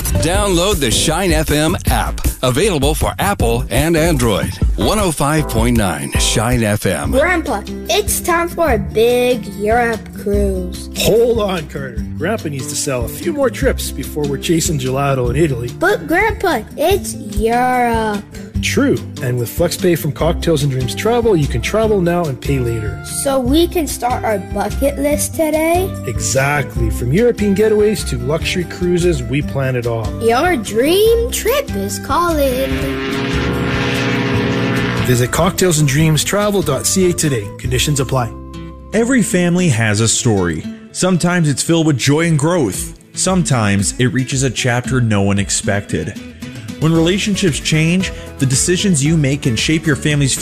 Download the Shine FM app. Available for Apple and Android. 105.9 Shine FM. Grandpa, it's time for a big Europe cruise. Hold on, Carter. Grandpa needs to sell a few more trips before we're chasing gelato in Italy. But Grandpa, it's Europe. True. And with FlexPay from Cocktails and Dreams Travel, you can travel now and pay later. So we can start our bucket list today? Exactly. From European getaways to luxury cruises, we plan it all. Your dream trip is calling. Visit cocktailsanddreamstravel.ca today. Conditions apply. Every family has a story. Sometimes it's filled with joy and growth. Sometimes it reaches a chapter no one expected. When relationships change, the decisions you make can shape your family's